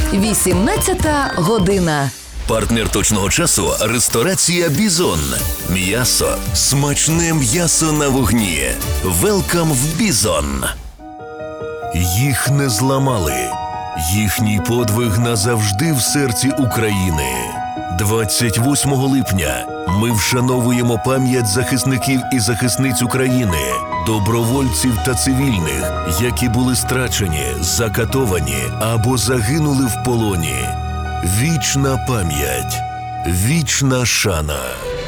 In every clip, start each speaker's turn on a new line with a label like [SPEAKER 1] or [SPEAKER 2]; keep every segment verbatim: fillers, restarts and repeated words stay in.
[SPEAKER 1] вісімнадцята година.
[SPEAKER 2] Партнер точного часу – ресторація «Бізон». М'ясо. Смачне м'ясо на вогні. Велкам в «Бізон». Їх не зламали. Їхній подвиг назавжди в серці України. двадцять восьмого липня ми вшановуємо пам'ять захисників і захисниць України, добровольців та цивільних, які були страчені, закатовані або загинули в полоні. Вічна пам'ять. Вічна шана.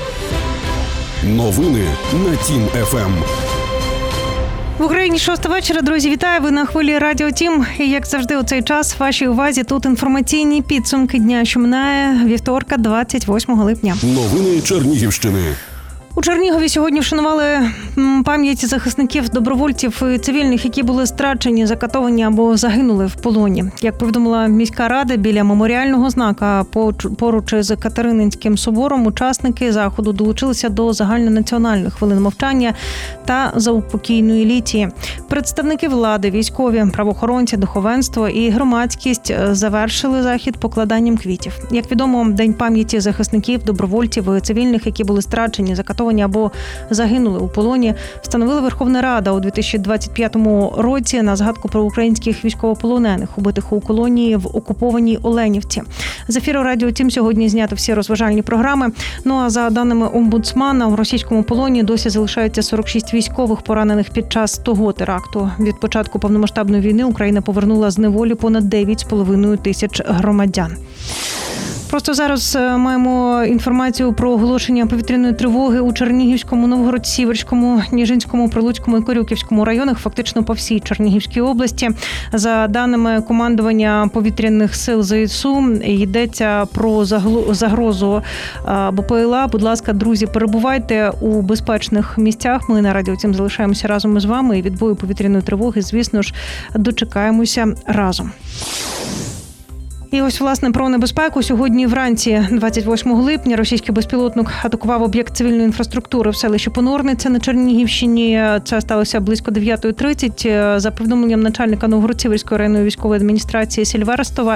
[SPEAKER 3] Новини на Тім еф ем.
[SPEAKER 4] В Україні шоста вечора, друзі, вітаю! Ви на хвилі Радіо Тім. І, як завжди, у цей час в вашій увазі тут інформаційні підсумки дня, що минає вівторка, двадцять восьмого липня.
[SPEAKER 3] Новини Чернігівщини.
[SPEAKER 4] У Чернігові сьогодні вшанували пам'ять захисників, добровольців і цивільних, які були страчені, закатовані або загинули в полоні. Як повідомила міська рада, біля меморіального знака поруч із Катерининським собором учасники заходу долучилися до загальнонаціональних хвилин мовчання та заупокійної літії. Представники влади, військові, правоохоронці, духовенство і громадськість завершили захід покладанням квітів. Як відомо, День пам'яті захисників, добровольців і цивільних, які були страчені, закатовані або загинули у полоні, встановила Верховна Рада у дві тисячі двадцять п'ятому році на згадку про українських військовополонених, убитих у колонії в окупованій Оленівці. З ефіру Радіо Тім сьогодні знято всі розважальні програми. Ну а за даними омбудсмана, у російському полоні досі залишається сорок шість військових, поранених під час того теракту. Від початку повномасштабної війни Україна повернула з неволі понад дев'ять з половиною тисяч громадян. Просто зараз маємо інформацію про оголошення повітряної тривоги у Чернігівському, Новгород-Сіверському, Ніжинському, Прилуцькому і Корюківському районах, фактично по всій Чернігівській області. За даними командування повітряних сил зе ес у, йдеться про загрозу БПЛА. Будь ласка, друзі, перебувайте у безпечних місцях. Ми на Радіо Тім залишаємося разом із вами і від бою повітряної тривоги, звісно ж, дочекаємося разом. І ось, власне, про небезпеку. Сьогодні вранці, двадцять восьмого липня, російський безпілотник атакував об'єкт цивільної інфраструктури в селищі Понорниця на Чернігівщині. Це сталося близько дев'ята тридцять. За повідомленням начальника Новгород-Сіверської районної військової адміністрації Сільверстова,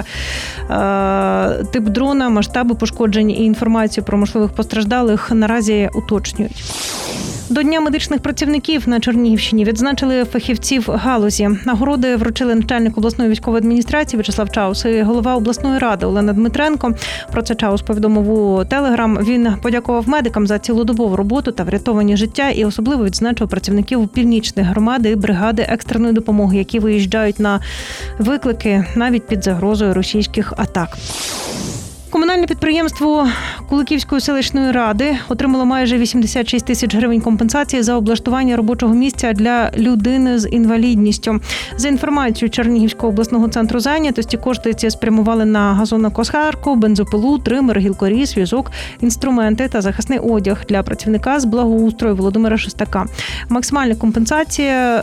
[SPEAKER 4] тип дрона, масштаби пошкоджень і інформацію про можливих постраждалих наразі уточнюють. До Дня медичних працівників на Чернігівщині відзначили фахівців галузі. Нагороди вручили начальник обласної військової адміністрації В'ячеслав Чаус і голова обласної ради Олена Дмитренко. Про це Чаус повідомив у Телеграм. Він подякував медикам за цілодобову роботу та врятовані життя і особливо відзначив працівників північних громади і бригади екстреної допомоги, які виїжджають на виклики навіть під загрозою російських атак. Комунальне підприємство Куликівської селищної ради отримало майже вісімдесят шість тисяч гривень компенсації за облаштування робочого місця для людини з інвалідністю. За інформацією Чернігівського обласного центру зайнятості, кошти ці спрямували на газонокосарку, бензопилу, тример, гілкоріз, візок, інструменти та захисний одяг для працівника з благоустрою Володимира Шестака. Максимальна компенсація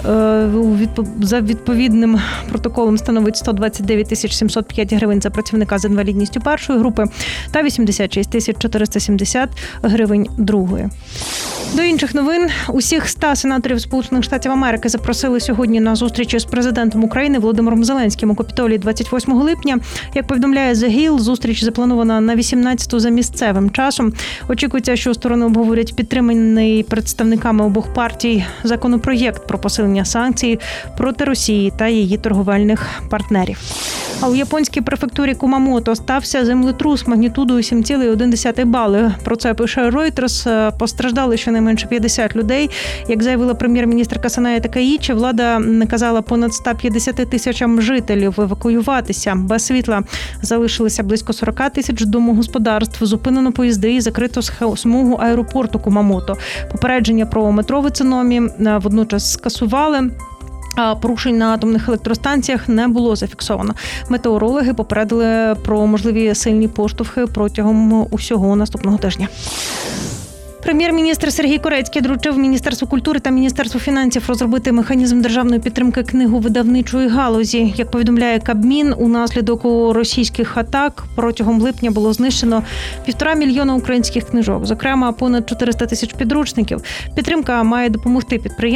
[SPEAKER 4] за відповідним протоколом становить сто двадцять дев'ять тисяч сімсот п'ять гривень за працівника з інвалідністю першої групи та вісімдесят шість тисяч чотириста сімдесят гривень другої. До інших новин. Усіх ста сенаторів Сполучених Штатів Америки запросили сьогодні на зустріч з президентом України Володимиром Зеленським у Капітолії двадцять восьмого липня. Як повідомляє The Hill, зустріч запланована на вісімнадцяту за місцевим часом. Очікується, що сторони обговорять підтриманий представниками обох партій законопроєкт про посилення санкцій проти Росії та її торговельних партнерів. А у японській префектурі Кумамото стався землетрус магнітудою сім цілих одна десята бали. Про це пише Reuters. Постраждали щонайменше п'ятдесят людей. Як заявила прем'єр-міністрка Саная Такаїчі, влада наказала понад ста п'ятдесяти тисячам жителів евакуюватися. Без світла залишилися близько сорок тисяч домогосподарств, зупинено поїзди і закрито смугу аеропорту Кумамото. Попередження про метро в Ицуномі водночас скасували. А порушень на атомних електростанціях не було зафіксовано. Метеорологи попередили про можливі сильні поштовхи протягом усього наступного тижня. Прем'єр-міністр Сергій Корецький доручив Міністерству культури та Міністерству фінансів розробити механізм державної підтримки книговидавничої галузі. Як повідомляє Кабмін, унаслідок російських атак протягом липня було знищено півтора мільйона українських книжок, зокрема понад чотириста тисяч підручників. Підтримка має допомогти підприємствам